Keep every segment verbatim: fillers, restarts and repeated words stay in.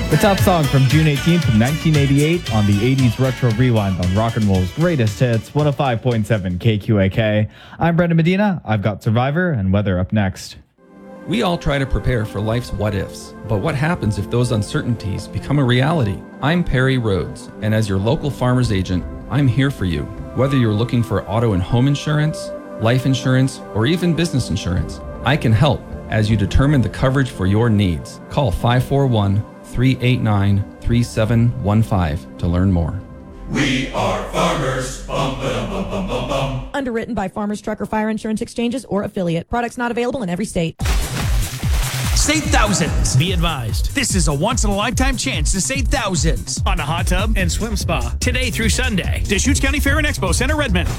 The top song from June eighteenth, nineteen eighty-eight on the eighties Retro Rewind on Rock and Roll's Greatest Hits, one oh five point seven K Q A K. I'm Brendan Medina. I've got Survivor and weather up next. We all try to prepare for life's what-ifs, but what happens if those uncertainties become a reality? I'm Perry Rhodes, and as your local farmer's agent, I'm here for you. Whether you're looking for auto and home insurance, life insurance, or even business insurance, I can help as you determine the coverage for your needs. Call five four one, three eight nine, three seven one five to learn more. We are farmers. Bum, ba-dum, bum, bum, bum, bum. Underwritten by Farmers Truck or Fire Insurance Exchanges or affiliate. Products not available in every state. Save thousands. Be advised, this is a once-in-a-lifetime chance to save thousands on a hot tub and swim spa today through Sunday. Deschutes County Fair and Expo Center, Redmond.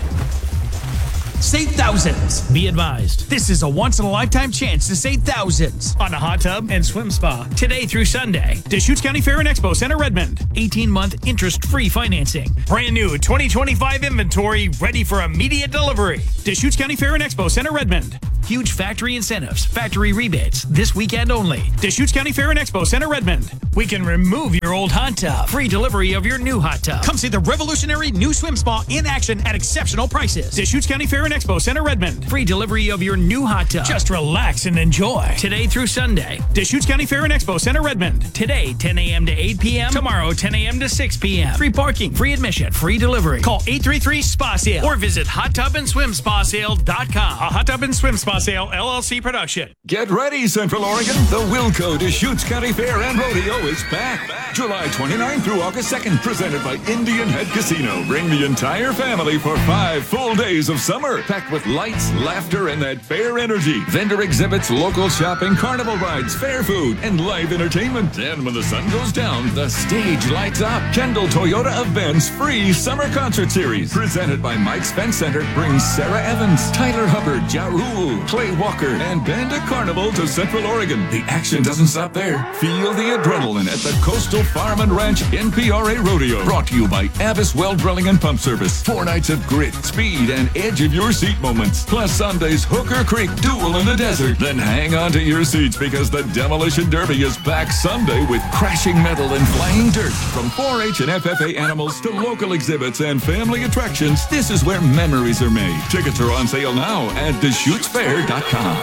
Save thousands. Be advised, this is a once-in-a-lifetime chance to save thousands on a hot tub and swim spa today through Sunday. Deschutes County Fair and Expo Center, Redmond. eighteen-month interest-free financing. Brand new twenty twenty-five inventory ready for immediate delivery. Deschutes County Fair and Expo Center, Redmond. Huge factory incentives, factory rebates, this weekend only. Deschutes County Fair and Expo Center, Redmond. We can remove your old hot tub. Free delivery of your new hot tub. Come see the revolutionary new swim spa in action at exceptional prices. Deschutes County Fair and Expo Center, Redmond. Free delivery of your new hot tub. Just relax and enjoy. Today through Sunday. Deschutes County Fair and Expo Center, Redmond. Today, ten a.m. to eight p.m. Tomorrow, ten a.m. to six p.m. Free parking, free admission, free delivery. Call eight three three, S P A sale or visit hot tub and swim spa sale dot com. A Hot Tub and Swim Spa Sale, L L C production. Get ready, Central Oregon. The Wilco Deschutes County Fair and Rodeo is back. July twenty-ninth through August second, presented by Indian Head Casino. Bring the entire family for five full days of summer, packed with lights, laughter, and that fair energy. Vendor exhibits, local shopping, carnival rides, fair food, and live entertainment. And when the sun goes down, the stage lights up. Kendall Toyota of Ben's free summer concert series, presented by Mike's Fence Center, brings Sarah Evans, Tyler Hubbard, Ja Rule, Clay Walker, and Bandit Carnival to Central Oregon. The action doesn't stop there. Feel the adrenaline at the Coastal Farm and Ranch N P R A Rodeo. Brought to you by Abbas Well Drilling and Pump Service. Four nights of grit, speed, and edge of your seat moments. Plus Sunday's Hooker Creek Duel in the Desert. Then hang on to your seats because the Demolition Derby is back Sunday with crashing metal and flying dirt. From four H and F F A animals to local exhibits and family attractions, this is where memories are made. Tickets are on sale now at Deschutes Fair dot com.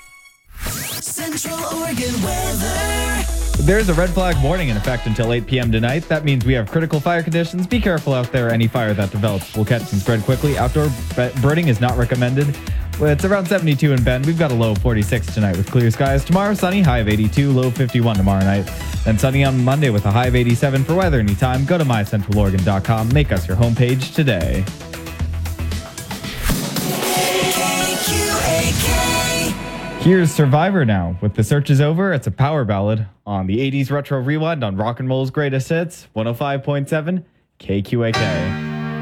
Central Oregon weather. There's a red flag warning in effect until eight p.m. tonight. That means we have critical fire conditions. Be careful out there. Any fire that develops will catch and spread quickly. Outdoor burning is not recommended. Well, it's around seventy-two in Bend. We've got a low of forty-six tonight with clear skies. Tomorrow, sunny, high of eighty-two, low of fifty-one tomorrow night. Then sunny on Monday with a high of eighty-seven. For weather anytime, go to my central oregon dot com. Make us your homepage today. Here's Survivor now. With The Search Is Over, it's a power ballad on the eighties Retro Rewind on Rock and Roll's Greatest Hits, one oh five point seven K Q A K.